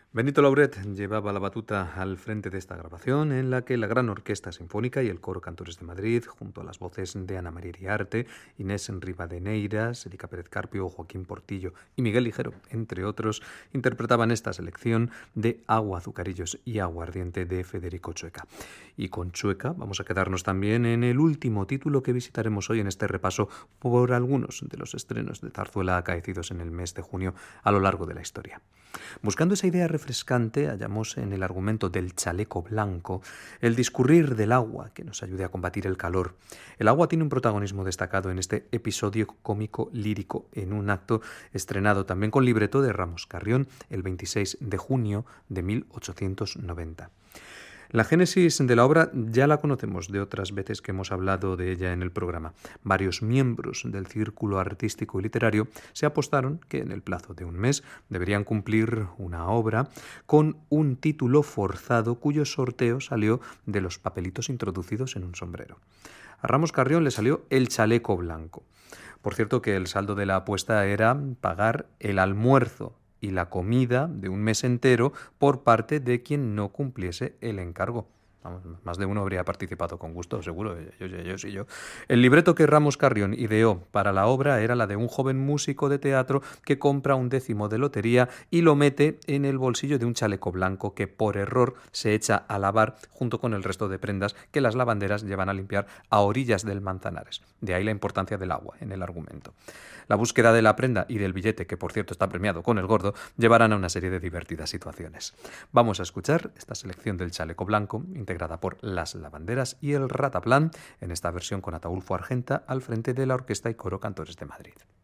Benito Lauret llevaba la batuta al frente de esta grabación, en la que la Gran Orquesta Sinfónica y el Coro Cantores de Madrid, junto a las voces de Ana María Iriarte, Inés Rivadeneyras, Erika Pérez Carpio, Joaquín Portillo y Miguel Ligero, entre otros, interpretaban esta selección de Agua, Azucarillos y Aguardiente de Federico Chueca. Y con Chueca vamos a quedarnos también en el último título que visitaremos hoy en este repaso por algunos de los estrenos de zarzuela acaecidos en el mes de junio a lo largo de la historia. Buscando esa idea refrescante, hallamos en el argumento del chaleco blanco el discurrir del agua que nos ayude a combatir el calor. El agua tiene un protagonismo destacado en este episodio cómico lírico, en un acto estrenado también con libreto de Ramos Carrión el 26 de junio de 1890. La génesis de la obra ya la conocemos de otras veces que hemos hablado de ella en el programa. Varios miembros del círculo artístico y literario se apostaron que en el plazo de un mes deberían cumplir una obra con un título forzado cuyo sorteo salió de los papelitos introducidos en un sombrero. A Ramos Carrión le salió El chaleco blanco. Por cierto que el saldo de la apuesta era pagar el almuerzo y la comida de un mes entero por parte de quien no cumpliese el encargo. Vamos, más de uno habría participado con gusto, seguro. Yo. El libreto que Ramos Carrión ideó para la obra era la de un joven músico de teatro que compra un décimo de lotería y lo mete en el bolsillo de un chaleco blanco que por error se echa a lavar junto con el resto de prendas que las lavanderas llevan a limpiar a orillas del Manzanares. De ahí la importancia del agua en el argumento. La búsqueda de la prenda y del billete, que por cierto está premiado con el gordo, llevarán a una serie de divertidas situaciones. Vamos a escuchar esta selección del chaleco blanco, integrada por Las Lavanderas y el Rataplan, en esta versión con Ataúlfo Argenta al frente de la Orquesta y Coro Cantores de Madrid.